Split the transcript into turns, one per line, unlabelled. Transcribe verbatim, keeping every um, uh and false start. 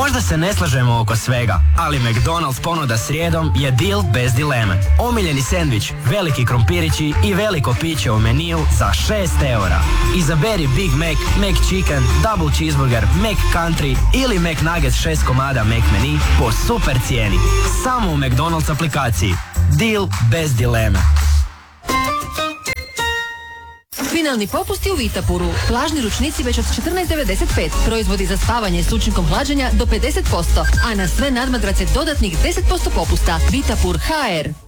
Možda se ne slažemo oko svega, ali McDonald's ponuda srijedom je deal bez dileme. Omiljeni sendvič, veliki krompirići i veliko piće u meniju za šest eura. Izaberi Big Mac, McChicken, Double Cheeseburger, McCountry ili McNuggets šest komada McMenu po super cijeni. Samo u McDonald's aplikaciji. Deal bez dileme.
Finalni popusti u Vitapuru. Plažni ručnici već od četrnaest devedeset pet. Proizvodi za spavanje s učinkom hlađenja do pedeset posto. A na sve nadmadrace dodatnih deset posto popusta. Vitapur ha er.